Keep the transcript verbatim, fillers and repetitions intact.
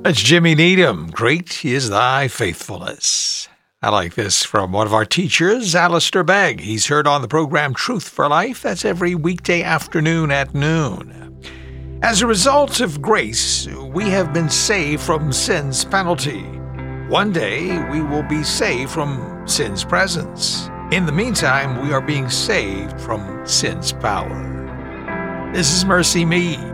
That's Jimmy Needham. Great is thy faithfulness. I like this from one of our teachers, Alistair Begg. He's heard on the program Truth for Life. That's every weekday afternoon at noon. As a result of grace, we have been saved from sin's penalty. One day, we will be saved from sin's presence. In the meantime, we are being saved from sin's power. This is Mercy Me.